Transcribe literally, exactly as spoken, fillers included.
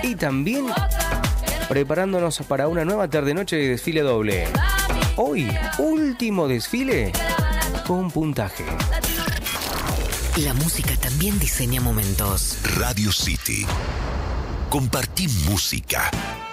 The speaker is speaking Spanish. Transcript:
y también preparándonos para una nueva tarde-noche de desfile doble. Hoy, último desfile con puntaje. La música también diseña momentos. Radio City. Compartí música.